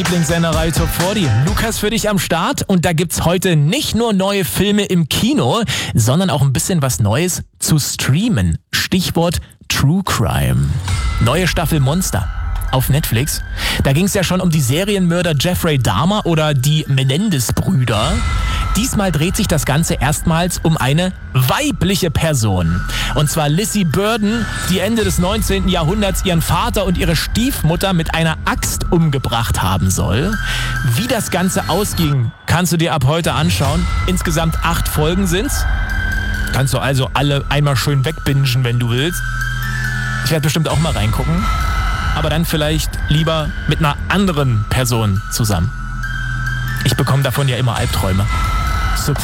Lieblingssenderei Top 40. Lukas für dich am Start und da gibt's heute nicht nur neue Filme im Kino, sondern auch ein bisschen was Neues zu streamen. Stichwort True Crime. Neue Staffel Monster auf Netflix. Da ging's ja schon um die Serienmörder Jeffrey Dahmer oder die Menendez-Brüder. Diesmal dreht sich das Ganze erstmals um eine weibliche Person. Und zwar Lizzie Borden, die Ende des 19. Jahrhunderts ihren Vater und ihre Stiefmutter mit einer Axt umgebracht haben soll. Wie das Ganze ausging, kannst du dir ab heute anschauen. Insgesamt 8 Folgen sind's. Kannst du also alle einmal schön wegbingen, wenn du willst. Ich werde bestimmt auch mal reingucken. Aber dann vielleicht lieber mit einer anderen Person zusammen. Ich bekomme davon ja immer Albträume.